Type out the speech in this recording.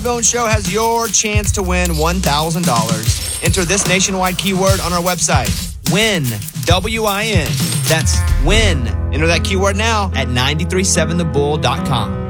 Bone Show has your chance to win $1,000. Enter this nationwide keyword on our website. WIN. W-I-N. That's WIN. Enter that keyword now at 937thebull.com.